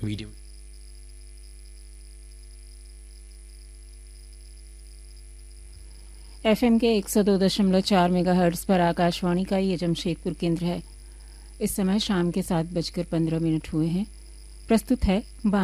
Video. FM के 102.4 megahertz पर आकाशवाणी का ये जमशेदपुर केंद्र है। इस समय शाम के 7:15 हुए हैं। प्रस्तुत है